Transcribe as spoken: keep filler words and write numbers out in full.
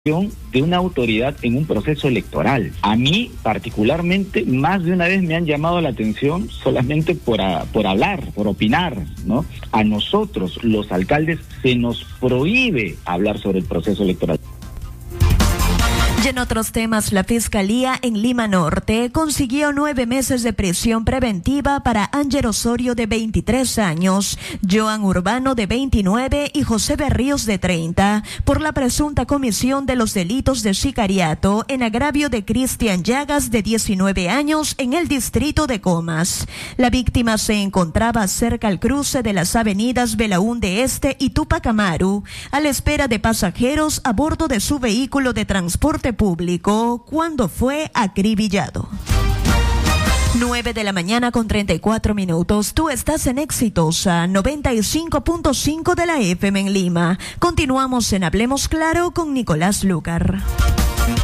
de una autoridad en un proceso electoral. A mí, particularmente, más de una vez me han llamado la atención solamente por, a, por hablar, por opinar, ¿no? A nosotros, los alcaldes, se nos prohíbe hablar sobre el proceso electoral. Y en otros temas, la Fiscalía en Lima Norte consiguió nueve meses de prisión preventiva para Ángel Osorio, de veintitrés años, Joan Urbano, de veintinueve, y José Berríos, de treinta, por la presunta comisión de los delitos de sicariato en agravio de Cristian Llagas, de diecinueve años, en el distrito de Comas. La víctima se encontraba cerca al cruce de las avenidas Belaúnde Este y Tupac Amaru, a la espera de pasajeros a bordo de su vehículo de transporte público, cuando fue acribillado. nueve de la mañana con treinta y cuatro minutos. Tú estás en Exitosa noventa y cinco punto cinco de la F M en Lima. Continuamos en Hablemos Claro con Nicolás Lucar.